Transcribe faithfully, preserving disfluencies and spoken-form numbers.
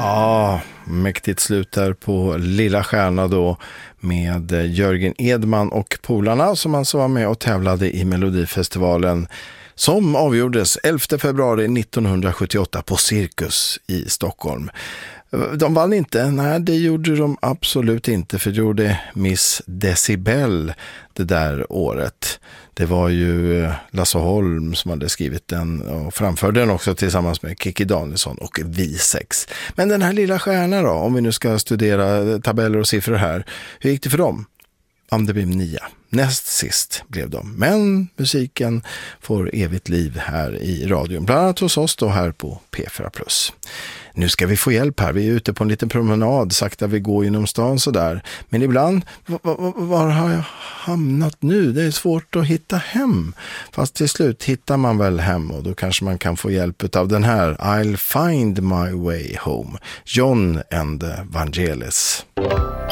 Ja, mäktigt slut där på Lilla Stjärna då med Jörgen Edman och polarna som alltså var med och tävlade i Melodifestivalen som avgjordes elfte februari nittonhundrasjuttioåtta på Cirkus i Stockholm. De vann inte, nej det gjorde de absolut inte, för det gjorde Miss Decibel det där året. Det var ju Lasse Holm som hade skrivit den och framförde den också tillsammans med Kikki Danielsson och Visex. Men den här Lilla Stjärna då, om vi nu ska studera tabeller och siffror här, hur gick det för dem? Om det blev nia. Näst sist blev de. Men musiken får evigt liv här i radion. Bland annat hos oss då här på P fyra plus. Nu ska vi få hjälp här. Vi är ute på en liten promenad. Sakta vi går inom stan sådär. Men ibland, var, var har jag hamnat nu? Det är svårt att hitta hem. Fast till slut hittar man väl hem. Och då kanske man kan få hjälp av den här. I'll find my way home. John and the Vangelis.